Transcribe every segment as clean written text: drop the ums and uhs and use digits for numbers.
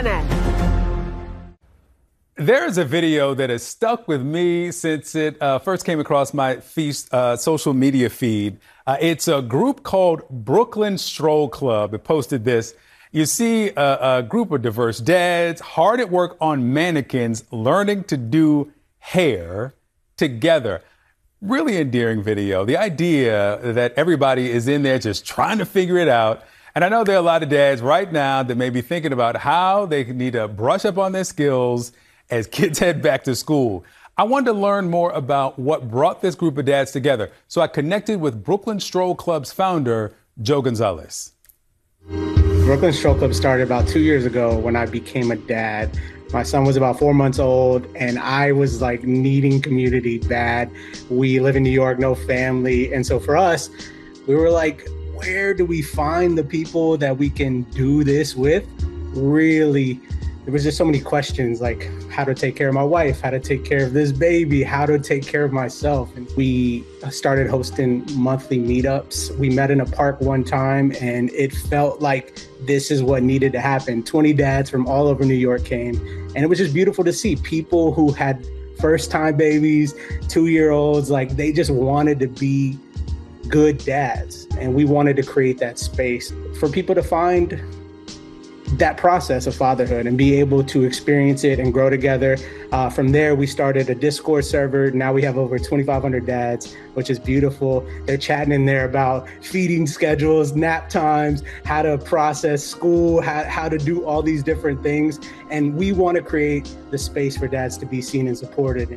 CNN. There is a video that has stuck with me since it first came across my social media feed. It's a group called Brooklyn Stroll Club that posted this. You see a group of diverse dads hard at work on mannequins, learning to do hair together. Really endearing video. The idea that everybody is in there just trying to figure it out. And I know there are a lot of dads right now that may be thinking about how they need to brush up on their skills as kids head back to school. I wanted to learn more about what brought this group of dads together. So I connected with Brooklyn Stroll Club's founder, Joe Gonzalez. Brooklyn Stroll Club started about 2 years ago when I became a dad. My son was about 4 months old and I was like needing community bad. We live in New York, no family. And so for us, we were like, where do we find the people that we can do this with? Really, there was just so many questions, like how to take care of my wife, how to take care of this baby, how to take care of myself. And we started hosting monthly meetups. We met in a park one time and it felt like this is what needed to happen. 20 dads from all over New York came. And it was just beautiful to see people who had first-time babies, 2-year-olds, like they just wanted to be good dads. And we wanted to create that space for people to find that process of fatherhood and be able to experience it and grow together. From there, we started a Discord server. Now we have over 2,500 dads, which is beautiful. They're chatting in there about feeding schedules, nap times, how to process school, how to do all these different things. And we want to create the space for dads to be seen and supported.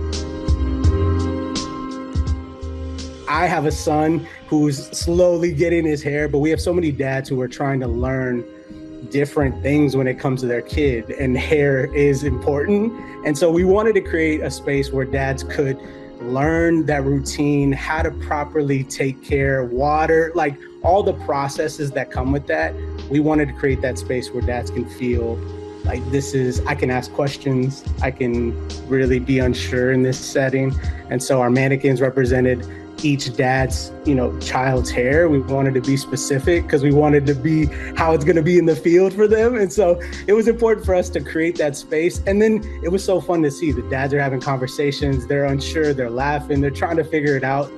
I have a son who's slowly getting his hair, but we have so many dads who are trying to learn different things when it comes to their kid, and hair is important. And so we wanted to create a space where dads could learn that routine, how to properly take care, water, like all the processes that come with that. We wanted to create that space where dads can feel like I can ask questions, I can really be unsure in this setting. And so our mannequins represented each dad's, child's hair. We wanted to be specific because we wanted to be how it's going to be in the field for them. And so it was important for us to create that space. And then it was so fun to see the dads are having conversations. They're unsure, they're laughing, they're trying to figure it out.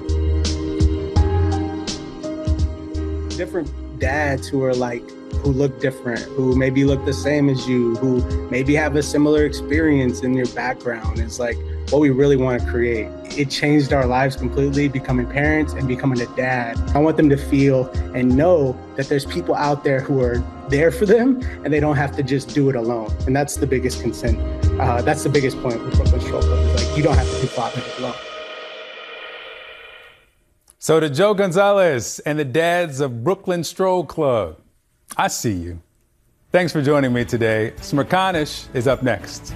Different dads who look different, who maybe look the same as you, who maybe have a similar experience in your background. It's like what we really want to create. It changed our lives completely, becoming parents and becoming a dad. I want them to feel and know that there's people out there who are there for them and they don't have to just do it alone. And that's the biggest consent. That's the biggest point with Brooklyn Stroll Club. It's like, you don't have to do fatherhood alone. So to Joe Gonzalez and the dads of Brooklyn Stroll Club, I see you. Thanks for joining me today. Smerconish is up next.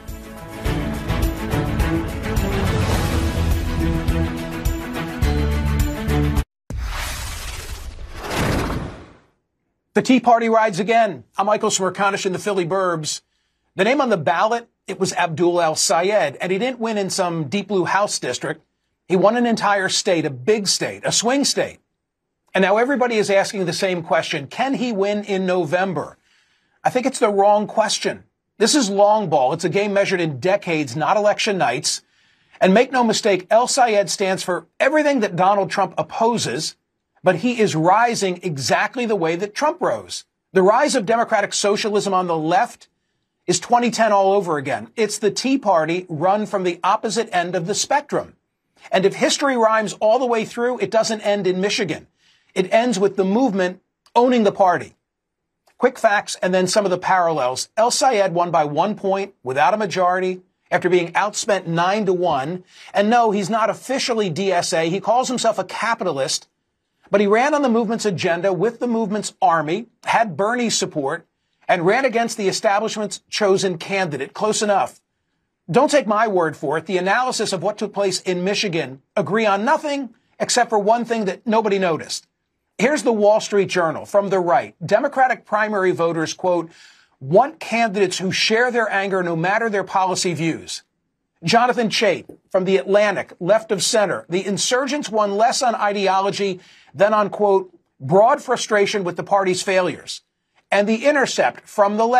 The Tea Party rides again. I'm Michael Smerconish in the Philly Burbs. The name on the ballot, it was Abdul El-Sayed, and he didn't win in some deep blue House district. He won an entire state, a big state, a swing state. And now everybody is asking the same question. Can he win in November? I think it's the wrong question. This is long ball. It's a game measured in decades, not election nights. And make no mistake, El-Sayed stands for everything that Donald Trump opposes, but he is rising exactly the way that Trump rose. The rise of democratic socialism on the left is 2010 all over again. It's the Tea Party run from the opposite end of the spectrum. And if history rhymes all the way through, it doesn't end in Michigan. It ends with the movement owning the party. Quick facts and then some of the parallels. El-Sayed won by 1 point without a majority after being outspent 9-1. And no, he's not officially DSA. He calls himself a capitalist. But he ran on the movement's agenda with the movement's army, had Bernie's support, and ran against the establishment's chosen candidate. Close enough. Don't take my word for it. The analysis of what took place in Michigan agree on nothing except for one thing that nobody noticed. Here's the Wall Street Journal from the right. Democratic primary voters, quote, want candidates who share their anger no matter their policy views. Jonathan Chait from The Atlantic, left of center. The insurgents won less on ideology than on, quote, broad frustration with the party's failures. And The Intercept from the left.